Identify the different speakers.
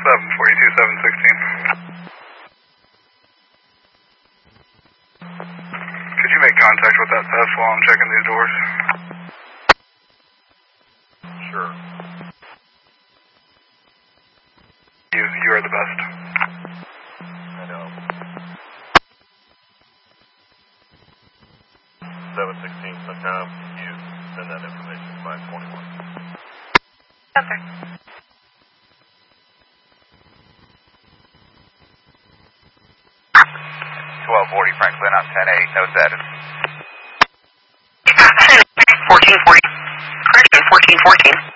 Speaker 1: Could you make contact with that theft while I'm checking these doors?
Speaker 2: Sure.
Speaker 1: You are the best.
Speaker 2: I know. 716.com. You send that information to 521.
Speaker 3: Yes, sir.
Speaker 4: 1240 Franklin on 10-8, no status.
Speaker 3: 1440. Correction, 1414.